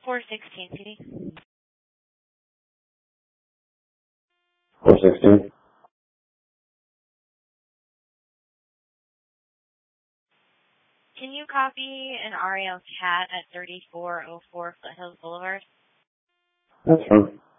416, CD. 416. Can you copy an RAL cat at 3404 Foothills Boulevard? That's fine.